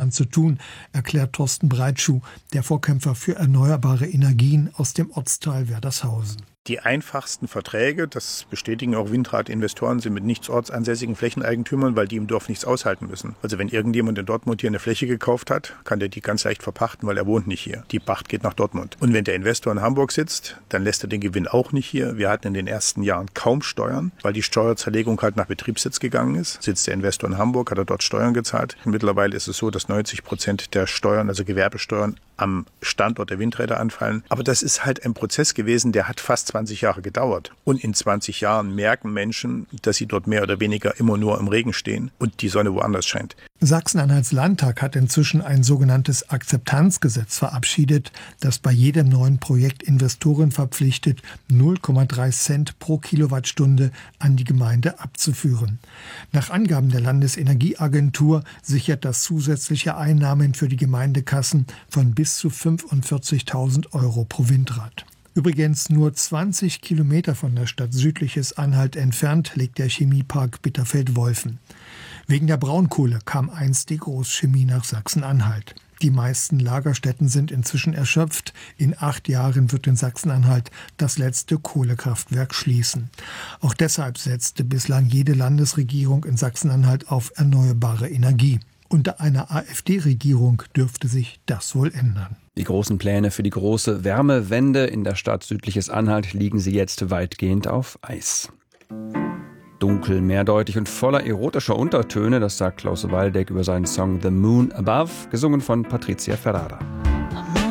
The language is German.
daran zu tun, erklärt Thorsten Breitschuh, der Vorkämpfer für erneuerbare Energien aus dem Ortsteil Werdershausen. Die einfachsten Verträge, das bestätigen auch Windradinvestoren, sind mit nicht ortsansässigen Flächeneigentümern, weil die im Dorf nichts aushalten müssen. Also wenn irgendjemand in Dortmund hier eine Fläche gekauft hat, kann der die ganz leicht verpachten, weil er wohnt nicht hier. Die Pacht geht nach Dortmund. Und wenn der Investor in Hamburg sitzt, dann lässt er den Gewinn auch nicht hier. Wir hatten in den ersten Jahren kaum Steuern, weil die Steuerzerlegung halt nach Betriebssitz gegangen ist. Sitzt der Investor in Hamburg, hat er dort Steuern gezahlt. Und mittlerweile ist es so, dass 90% der Steuern, also Gewerbesteuern, am Standort der Windräder anfallen. Aber das ist halt ein Prozess gewesen, der hat fast 20 Jahre gedauert. Und in 20 Jahren merken Menschen, dass sie dort mehr oder weniger immer nur im Regen stehen und die Sonne woanders scheint. Sachsen-Anhalts Landtag hat inzwischen ein sogenanntes Akzeptanzgesetz verabschiedet, das bei jedem neuen Projekt Investoren verpflichtet, 0,3 Cent pro Kilowattstunde an die Gemeinde abzuführen. Nach Angaben der Landesenergieagentur sichert das zusätzliche Einnahmen für die Gemeindekassen von bis zu 45.000 Euro pro Windrad. Übrigens nur 20 Kilometer von der Stadt Südliches Anhalt entfernt liegt der Chemiepark Bitterfeld-Wolfen. Wegen der Braunkohle kam einst die Großchemie nach Sachsen-Anhalt. Die meisten Lagerstätten sind inzwischen erschöpft. In 8 Jahren wird in Sachsen-Anhalt das letzte Kohlekraftwerk schließen. Auch deshalb setzte bislang jede Landesregierung in Sachsen-Anhalt auf erneuerbare Energie. Unter einer AfD-Regierung dürfte sich das wohl ändern. Die großen Pläne für die große Wärmewende in der Stadt Südliches Anhalt liegen sie jetzt weitgehend auf Eis. Dunkel, mehrdeutig und voller erotischer Untertöne, das sagt Klaus Waldeck über seinen Song The Moon Above, gesungen von Patricia Ferrara.